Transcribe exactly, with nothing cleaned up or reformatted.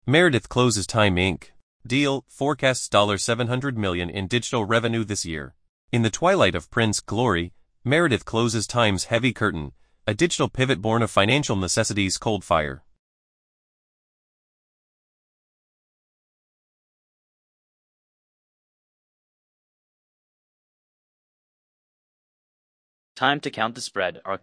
Meredith closes Time Incorporated. Deal forecasts seven hundred million dollars in digital revenue this year. In the twilight of Prince glory, Meredith closes Time's heavy curtain, a digital pivot born of financial necessity's cold fire. Time to count the spread. Our